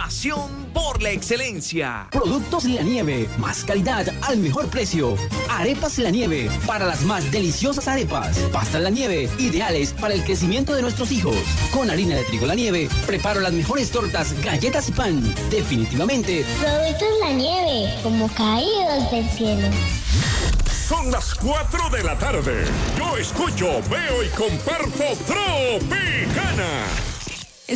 pasión por la excelencia. Productos La Nieve, más calidad al mejor precio. Arepas La Nieve, para las más deliciosas arepas. Pastas La Nieve, ideales para el crecimiento de nuestros hijos. Con harina de trigo La Nieve, preparo las mejores tortas, galletas y pan. Definitivamente. Productos La Nieve, como caídos del cielo. Son las 4 de la tarde. Yo escucho, veo y comparto Tropicana.